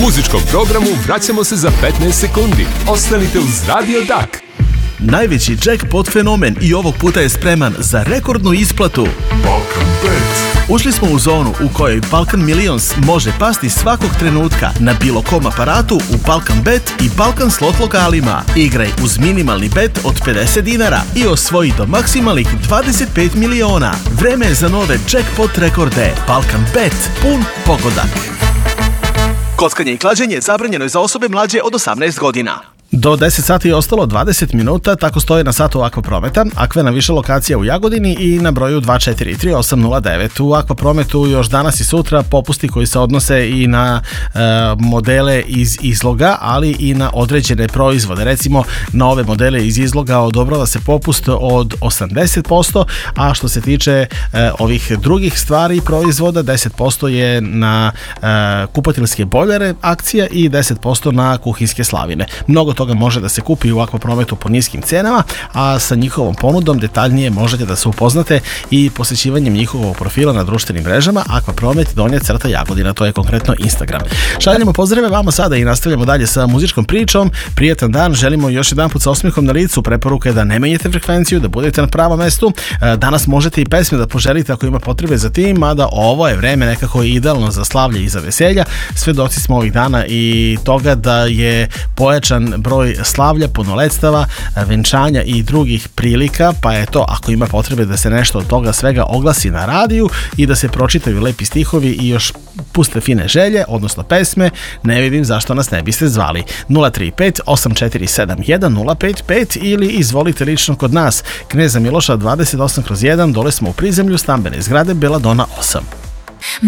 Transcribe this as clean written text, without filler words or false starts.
muzičkom programu vraćamo se za 15 sekundi. Ostanite uz Radio Dak. Najveći jackpot fenomen i ovog puta je spreman za rekordnu isplatu. Balkan Bet. Ušli smo u zonu u kojoj Balkan Millions može pasti svakog trenutka na bilo kom aparatu u Balkan Bet i Balkan slot lokalima. Igraj uz minimalni bet od 50 dinara i osvoji do maksimalnih 25 miliona. Vreme je za nove jackpot rekorde. Balkan Bet, pun pogodak. Kockanje i klađenje zabranjeno je za osobe mlađe od 18 godina. Do 10 sati je ostalo 20 minuta, tako stoje na satu Akvaprometa. Akva je na više lokacija u Jagodini i na broju 243-809. U Akvaprometu još danas i sutra popusti koji se odnose i na modele iz izloga, ali i na određene proizvode. Recimo, na ove modele iz izloga odobrava se popust od 80%, a što se tiče ovih drugih stvari i proizvoda, 10% je na kupatiljske bojlere akcija i 10% na kuhinjske slavine. Mnogo toga može da se kupi u Akvaprometu po niskim cenama, a sa njihovom ponudom detaljnije možete da se upoznate i posjećivanjem njihovog profila na društvenim mrežama Akvapromet _Jagodina, to je konkretno Instagram. Šaljemo pozdrave vama sada i nastavljamo dalje sa muzičkom pričom. Prijatan dan, želimo još jedan put sa osmehom na licu. Preporuka je da ne menjate frekvenciju, da budete na pravom mestu. Danas možete i pesme da poželite ako ima potrebe za tim, mada ovo je vreme nekako idealno za slavlje i za veselja. Svedoci smo ovih dana i toga da je pojačan broj slavlja, punoletstava, venčanja i drugih prilika, pa je to ako ima potrebe da se nešto od toga svega oglasi na radiju i da se pročitaju lepi stihovi i još puste fine želje, odnosno pesme, ne vidim zašto nas ne biste zvali. 035 8471 055 ili izvolite lično kod nas, Kneza Miloša 28/1, dole smo u prizemlju stambene zgrade Beladona 8.